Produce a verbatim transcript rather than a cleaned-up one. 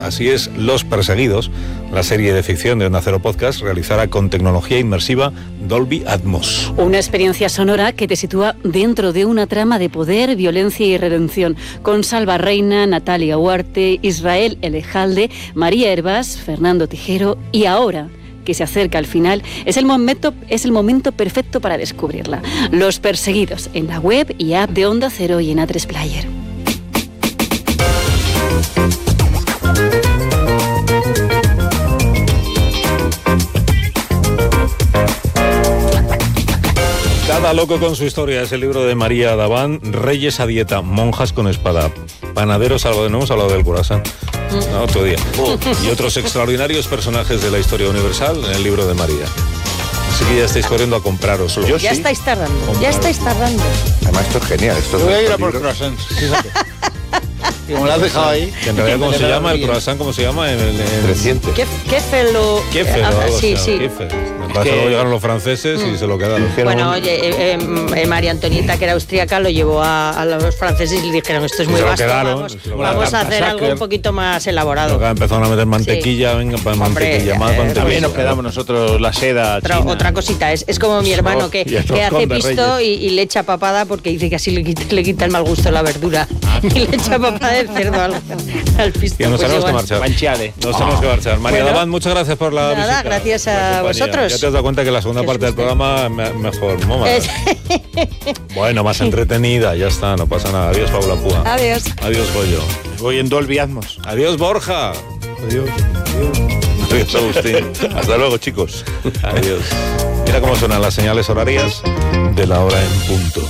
Así es, Los Perseguidos, la serie de ficción de Onda Cero Podcast, realizada con tecnología inmersiva Dolby Atmos. Una experiencia sonora que te sitúa dentro de una trama de poder, violencia y redención, con Salva Reina, Natalia Huarte, Israel Elejalde, María Hervás, Fernando Tijero y ahora, que se acerca al final, es el momento, es el momento perfecto para descubrirla. Los Perseguidos, en la web y app de Onda Cero y en A tres Player. Cada loco con su historia es el libro de María Davant. Reyes a dieta, monjas con espada, panaderos algo de no hemos hablado del croissant. No, otro día. Oh. Y otros extraordinarios personajes de la historia universal en el libro de María. Así que ya estáis corriendo a compraroslo. Yo ya sí. estáis tardando, Compraros. ya estáis tardando. Además esto es genial. Esto Yo voy a ir a por libros... croissants, fíjate. Y como lo has dejado ahí. Que en realidad, ¿cómo se llama? El croissant, ¿cómo se llama? En el, en... Reciente. ¿Qué, qué felo? Qué feo, Ah, algo sí, así, sí. qué feo. Me parece que luego llegaron los franceses y se lo quedaron. Bueno, oye, eh, eh, María Antonieta, que era austríaca, lo llevó a, a los franceses y le dijeron, esto es muy Se lo vasto, quedaron, vamos, se lo vamos a quedaron. hacer algo un poquito más elaborado. Acá empezaron a meter mantequilla, Sí. venga, para Hombre, mantequilla, más eh, mantequilla. También nos quedamos nosotros la seda Otra, china. otra cosita, es, es como mi hermano que, y el que hace roscón de pisto y, y le echa papada porque dice que así le quita, le quita el mal gusto a la verdura. Y le echa papada de cerdo al, al pisto. Ya nos Pues tenemos que igual. marchar. Guanciale. Nos tenemos que marchar. María Bueno. Davant, muchas gracias por la Nada, visita. gracias a la compañía. vosotros. Ya te has dado cuenta que la segunda Qué parte del susto. programa me- mejor, ¿no? Más- Es- Bueno, más entretenida, ya está, no pasa nada. Adiós, Paula Púa. Adiós. Adiós, Goyo. Voy en Dolby Atmos. Adiós, Borja. Adiós. Adiós, Agustín. Hasta luego, chicos. Adiós. Mira cómo suenan las señales horarias de la hora en punto.